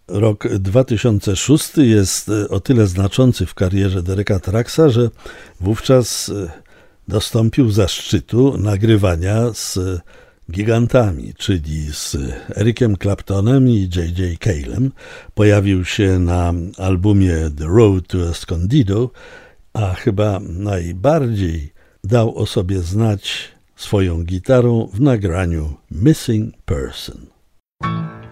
Rok 2006 jest o tyle znaczący w karierze Dereka Trucksa, że wówczas dostąpił zaszczytu nagrywania z gigantami, czyli z Ericiem Claptonem i J.J. Calem. Pojawił się na albumie The Road to Escondido, a chyba najbardziej dał o sobie znać swoją gitarą w nagraniu Missing Person.